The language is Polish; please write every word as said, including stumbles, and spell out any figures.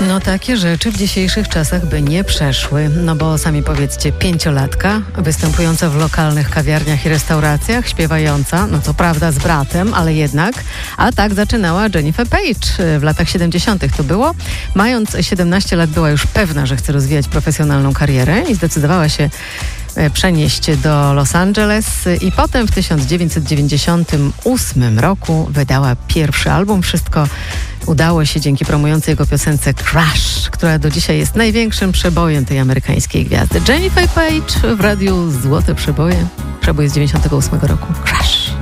No takie rzeczy w dzisiejszych czasach by nie przeszły, no bo sami powiedzcie, pięciolatka występująca w lokalnych kawiarniach i restauracjach, śpiewająca, no co prawda z bratem, ale jednak, a tak zaczynała Jennifer Page w latach siedemdziesiątych to było. Mając siedemnaście lat była już pewna, że chce rozwijać profesjonalną karierę i zdecydowała się przenieść do Los Angeles i potem w tysiąc dziewięćset dziewięćdziesiątym ósmym roku wydała pierwszy album. Wszystko udało się dzięki promującej jego piosence Crash, która do dzisiaj jest największym przebojem tej amerykańskiej gwiazdy. Jennifer Page w radiu Złote Przeboje. Przebój z dziewięćdziesiątego ósmego roku. Crash.